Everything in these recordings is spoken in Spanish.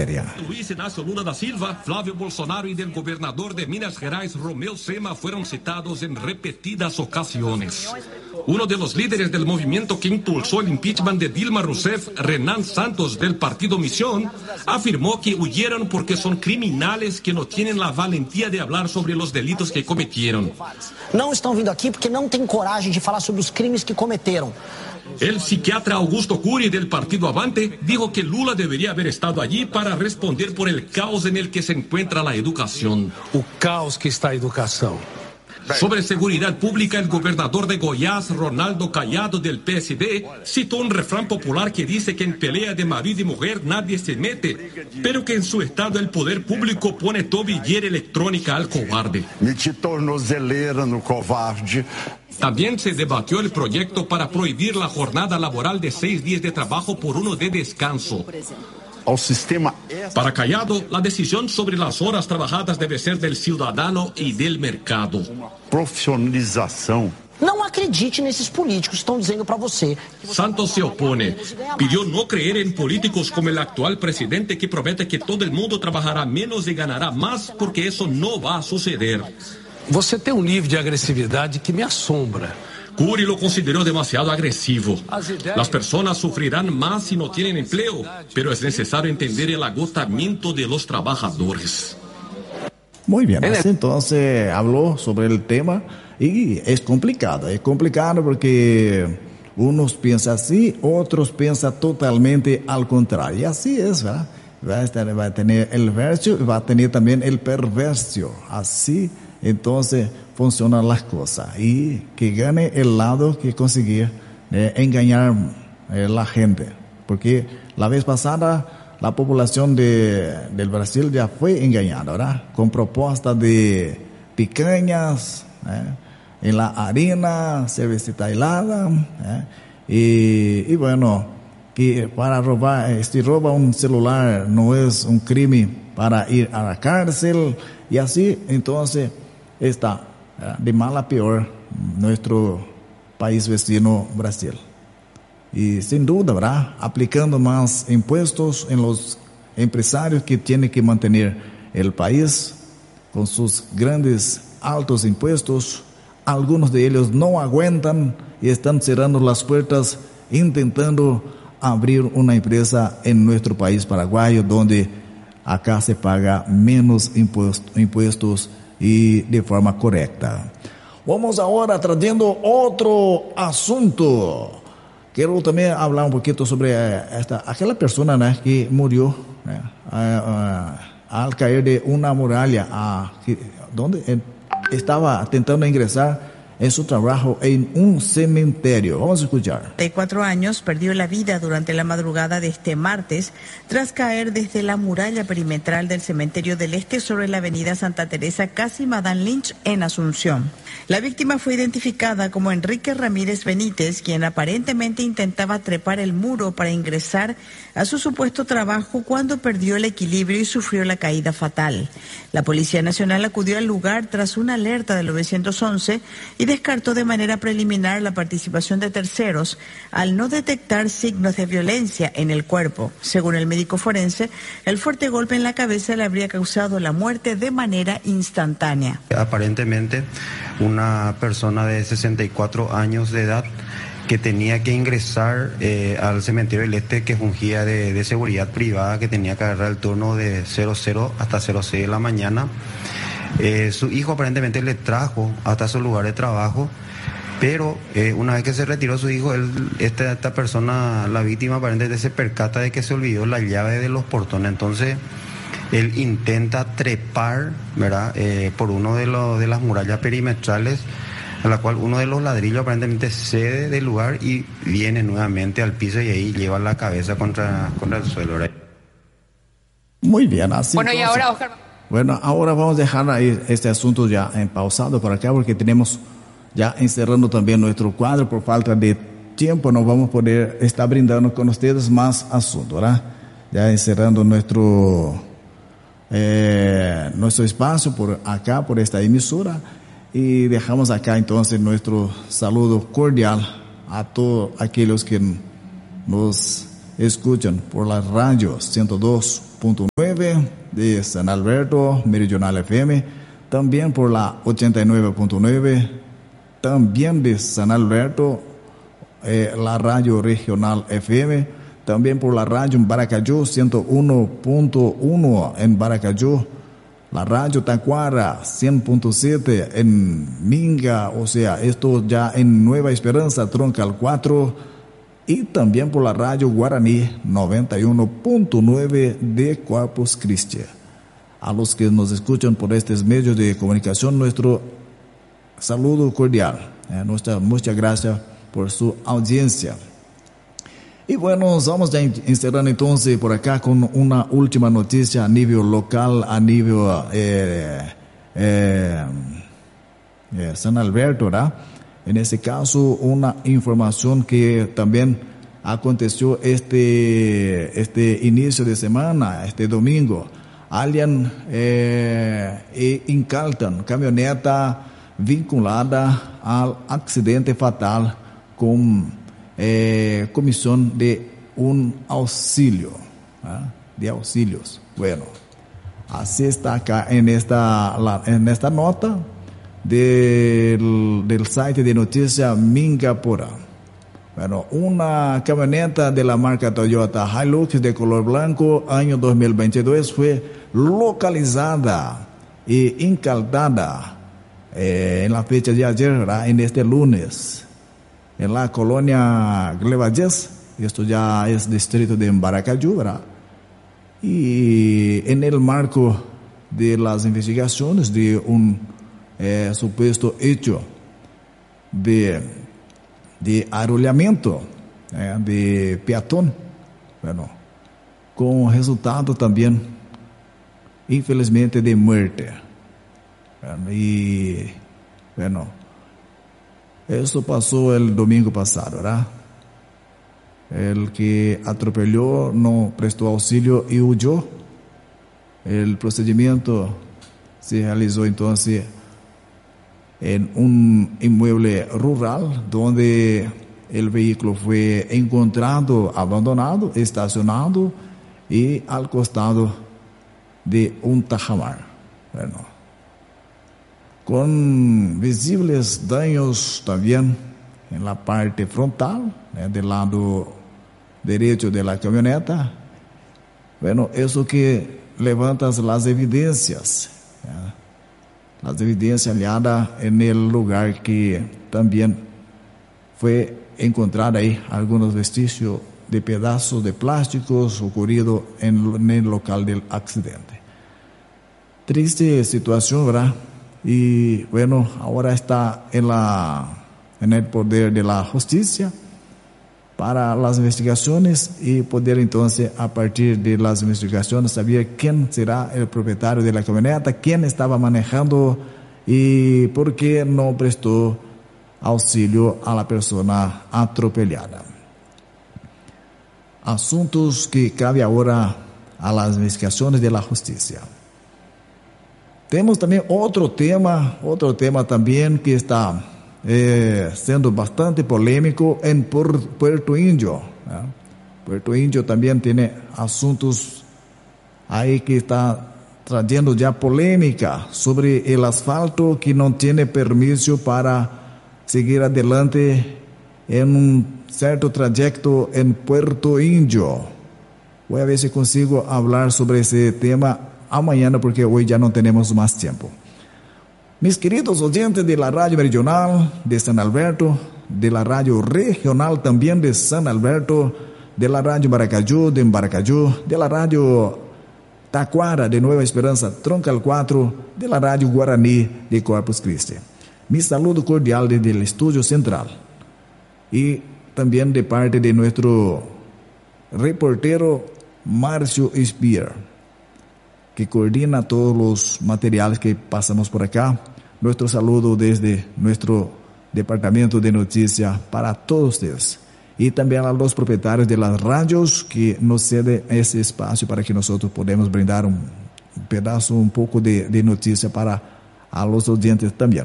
Luis Inácio Lula da Silva, Flávio Bolsonaro y del gobernador de Minas Gerais, Romeu Zema, fueron citados en repetidas ocasiones. Uno de los líderes del movimiento que impulsó el impeachment de Dilma Rousseff, Renan Santos, del partido Misión, afirmó que huyeron porque son criminales que no tienen la valentía de hablar sobre los delitos que cometieron. Não estão vindo aqui porque não têm coragem de falar sobre os crimes que cometeram. El psiquiatra Augusto Curi del partido Avante dijo que Lula debería haber estado allí para responder por el caos en el que se encuentra la educación. O caos que está a educação. Sobre seguridad pública, el gobernador de Goiás, Ronaldo Caiado, del PSD, citó un refrán popular que dice que en pelea de marido y mujer nadie se mete, pero que en su estado el poder público pone tobillera electrónica al cobarde. Meti tornozeleira no covarde. También se debatió el proyecto para prohibir la jornada laboral de 6 días de trabajo por 1 de descanso. Para Caiado, la decisión sobre las horas trabajadas debe ser del ciudadano y del mercado. Profissionalização. Não acredite nesses políticos que estão dizendo para você. Santos se opone. Pidió no creer en políticos como el actual presidente que promete que todo el mundo trabajará menos y ganará más, porque eso no va a suceder. Você tem nível de agressividade que me assombra. Curi lo consideró demasiado agresivo. Las personas sufrirán más si no tienen empleo, pero es necesario entender el agotamiento de los trabajadores. Muy bien, así entonces habló sobre el tema y es complicado porque unos piensan así, otros piensan totalmente al contrario. Y así es, ¿verdad? Va a tener el verso y va a tener también el perverso. Así entonces funcionan las cosas y que gane el lado que conseguir engañar la gente, porque la vez pasada la población del Brasil ya fue engañada, ¿verdad? Con propuestas de picañas en la harina, cervecita helada, y bueno, que para robar, si roba un celular no es un crimen para ir a la cárcel, y así entonces está de mal a peor nuestro país vecino Brasil. Y sin duda, ¿verdad? Aplicando más impuestos en los empresarios que tienen que mantener el país con sus grandes, altos impuestos. Algunos de ellos no aguantan y están cerrando las puertas intentando abrir una empresa en nuestro país paraguayo, donde acá se paga menos impuestos y de forma correcta. Vamos ahora trayendo otro asunto. Quiero también hablar un poquito sobre aquella persona, ¿no?, que murió al caer de una muralla, donde estaba tentando ingresar en su trabajo en un cementerio. Vamos a escuchar. De 4 años perdió la vida durante la madrugada de este martes tras caer desde la muralla perimetral del Cementerio del Este sobre la avenida Santa Teresa, casi Madame Lynch, en Asunción. La víctima fue identificada como Enrique Ramírez Benítez, quien aparentemente intentaba trepar el muro para ingresar a su supuesto trabajo cuando perdió el equilibrio y sufrió la caída fatal. La Policía Nacional acudió al lugar tras una alerta del 911 y descartó de manera preliminar la participación de terceros al no detectar signos de violencia en el cuerpo. Según el médico forense, el fuerte golpe en la cabeza le habría causado la muerte de manera instantánea. Aparentemente, una persona de 64 años de edad que tenía que ingresar al Cementerio del Este, que fungía de seguridad privada, que tenía que agarrar el turno de 00 hasta 06 de la mañana. Su hijo aparentemente le trajo hasta su lugar de trabajo, pero una vez que se retiró su hijo, esta persona, la víctima, aparentemente se percata de que se olvidó la llave de los portones. Entonces él intenta trepar, ¿verdad?, por uno de las murallas perimetrales, a la cual uno de los ladrillos aparentemente cede del lugar y viene nuevamente al piso y ahí lleva la cabeza contra el suelo, ¿verdad? Muy bien, así. Bueno, y ahora, Oscar. Bueno, ahora vamos a dejar ahí este asunto ya en pausado por acá, porque tenemos ya encerrando también nuestro cuadro. Por falta de tiempo no vamos a poder estar brindando con ustedes más asuntos, ¿verdad? Ya encerrando nuestro espacio por acá, por esta emisora, y dejamos acá entonces nuestro saludo cordial a todos aquellos que nos escuchan por la radio 102.9. 89 de San Alberto, Meridional FM, también por la 89.9, también de San Alberto, la radio regional FM, también por la radio en Baracayú, 101.1 en Baracayú, la radio Tacuara, 100.7 en Minga, o sea, esto ya en Nueva Esperanza, Troncal 4, y también por la radio Guaraní, 91.9 de Corpus Christi. A los que nos escuchan por estos medios de comunicación, nuestro saludo cordial, muchas gracias por su audiencia. Y bueno, vamos a encerrar entonces por acá con una última noticia a nivel local, a nivel San Alberto, ¿verdad? En este caso, una información que también aconteció este inicio de semana, este domingo. Alguien incautan camioneta vinculada al accidente fatal con comisión de un auxilio, de auxilios. Bueno, así está acá en esta nota del site de noticia Mingapura. Bueno, una camioneta de la marca Toyota Hilux de color blanco, año 2022, fue localizada y incautada en la fecha de ayer, ¿verdad? En este lunes, en la colonia Glevallés, esto ya es distrito de Baracayú, ¿verdad? Y en el marco de las investigaciones de un supuesto hecho de arrollamiento de peatón, bueno, con resultado también, infelizmente, de muerte. Y bueno, eso pasó el domingo pasado, ¿verdad? El que atropelló no prestó auxilio y huyó. El procedimiento se realizó entonces en un inmueble rural donde el vehículo fue encontrado abandonado, estacionado y al costado de un tajamar. Bueno, con visibles daños también en la parte frontal, del lado derecho de la camioneta. Bueno, eso que levanta las evidencias, las evidencias halladas en el lugar que también fue encontrada ahí algunos vestigios de pedazos de plásticos ocurrido en el local del accidente. Triste situación, ¿verdad? Y bueno, ahora está en el poder de la justicia para las investigaciones y poder entonces, a partir de las investigaciones, saber quién será el propietario de la camioneta, quién estaba manejando y por qué no prestó auxilio a la persona atropellada. Asuntos que cabe ahora a las investigaciones de la justicia. Tenemos también otro tema también que está siendo bastante polémico en Puerto Indio. Puerto Indio también tiene asuntos ahí que está trayendo ya polémica sobre el asfalto que no tiene permiso para seguir adelante en un cierto trayecto en Puerto Indio. Voy a ver si consigo hablar sobre ese tema mañana porque hoy ya no tenemos más tiempo. Mis queridos oyentes de la radio meridional de San Alberto, de la radio regional también de San Alberto, de la radio Baracayú, de la radio Tacuara de Nueva Esperanza, Troncal 4, de la radio Guaraní de Corpus Christi. Mi saludo cordial desde el estudio central y también de parte de nuestro reportero Márcio Spear, que coordina todos los materiales que pasamos por acá. Nuestro saludo desde nuestro departamento de noticias para todos ustedes. Y también a los propietarios de las radios que nos ceden ese espacio para que nosotros podamos brindar un pedazo, un poco de noticia para a los oyentes también.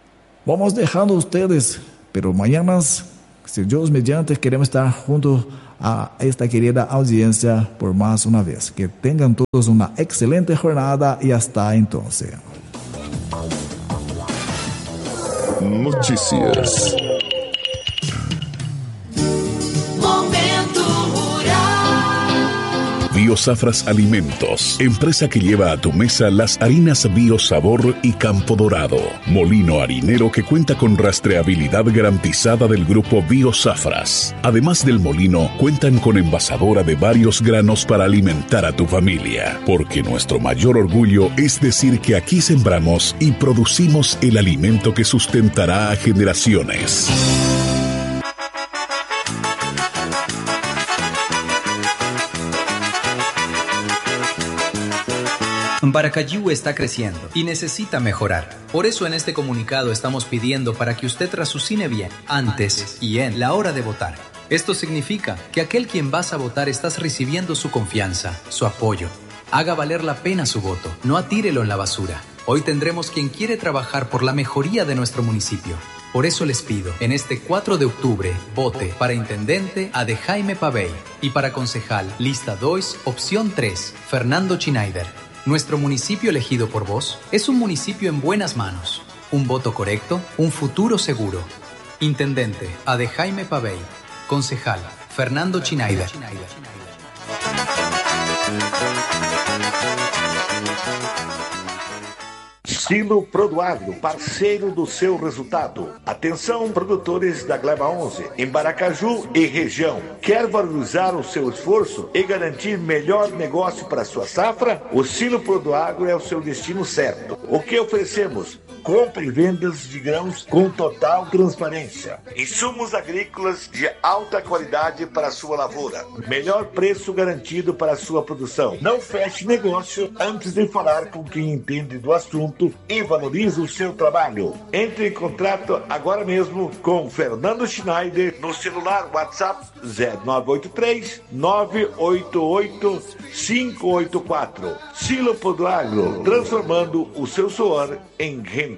Vamos dejando ustedes, pero mañana, si Dios mediante, queremos estar juntos a esta querida audiencia por más una vez. Que tengan todos una excelente jornada y hasta entonces. Notícias. Biosafras Alimentos, empresa que lleva a tu mesa las harinas Biosabor y Campo Dorado. Molino harinero que cuenta con rastreabilidad garantizada del grupo Biosafras. Además del molino, cuentan con envasadora de varios granos para alimentar a tu familia. Porque nuestro mayor orgullo es decir que aquí sembramos y producimos el alimento que sustentará a generaciones. Paracayú está creciendo y necesita mejorar. Por eso en este comunicado estamos pidiendo para que usted raciocine bien, antes y en la hora de votar. Esto significa que aquel quien vas a votar estás recibiendo su confianza, su apoyo. Haga valer la pena su voto, no atírelo en la basura. Hoy tendremos quien quiere trabajar por la mejoría de nuestro municipio. Por eso les pido, en este 4 de octubre, vote para intendente a de Jaime Pavey y para concejal, lista 2, opción 3, Fernando Schneider. Nuestro municipio elegido por vos es un municipio en buenas manos. Un voto correcto, un futuro seguro. Intendente, a de Jaime Pavey. Concejal, Fernando Schneider. Silo Produagro, parceiro do seu resultado. Atenção, produtores da Gleba 11, em Paracaju e região. Quer valorizar o seu esforço e garantir melhor negócio para a sua safra? O Silo Produagro é o seu destino certo. O que oferecemos? Compra e vendas de grãos com total transparência. Insumos agrícolas de alta qualidade para a sua lavoura. Melhor preço garantido para a sua produção. Não feche negócio antes de falar com quem entende do assunto e valoriza o seu trabalho. Entre em contato agora mesmo com Fernando Schneider no celular WhatsApp 0983 988 584. Silo Produagro, transformando o seu suor em renda.